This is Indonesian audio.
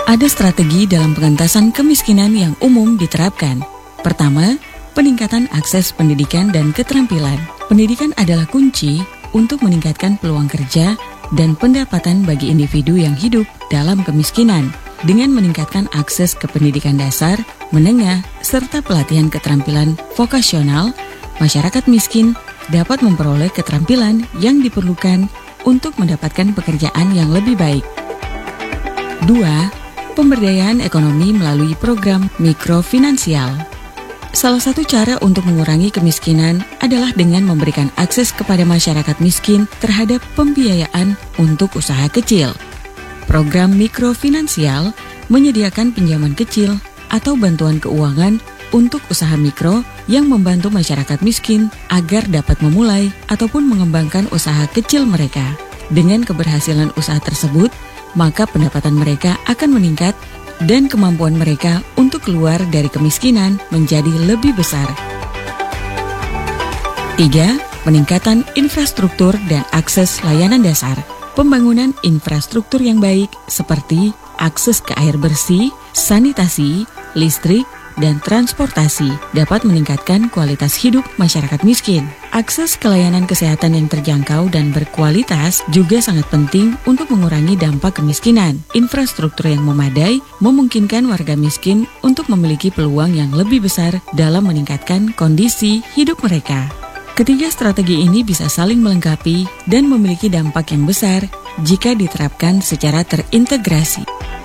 Ada strategi dalam pengentasan kemiskinan yang umum diterapkan. Pertama, peningkatan akses pendidikan dan keterampilan. Pendidikan adalah kunci untuk meningkatkan peluang kerja dan pendapatan bagi individu yang hidup dalam kemiskinan. Dengan meningkatkan akses ke pendidikan dasar, menengah, serta pelatihan keterampilan vokasional, masyarakat miskin dapat memperoleh keterampilan yang diperlukan untuk mendapatkan pekerjaan yang lebih baik. 2. Pemberdayaan ekonomi melalui program mikrofinansial. Salah satu cara untuk mengurangi kemiskinan adalah dengan memberikan akses kepada masyarakat miskin terhadap pembiayaan untuk usaha kecil. Program mikrofinansial menyediakan pinjaman kecil atau bantuan keuangan untuk usaha mikro yang membantu masyarakat miskin agar dapat memulai ataupun mengembangkan usaha kecil mereka. Dengan keberhasilan usaha tersebut, maka pendapatan mereka akan meningkat dan kemampuan mereka untuk keluar dari kemiskinan menjadi lebih besar. 3. Peningkatan infrastruktur dan akses layanan dasar. Pembangunan infrastruktur yang baik seperti akses ke air bersih, sanitasi, listrik, dan transportasi dapat meningkatkan kualitas hidup masyarakat miskin. Akses ke layanan kesehatan yang terjangkau dan berkualitas juga sangat penting untuk mengurangi dampak kemiskinan. Infrastruktur yang memadai memungkinkan warga miskin untuk memiliki peluang yang lebih besar dalam meningkatkan kondisi hidup mereka. Ketiga strategi ini bisa saling melengkapi dan memiliki dampak yang besar jika diterapkan secara terintegrasi.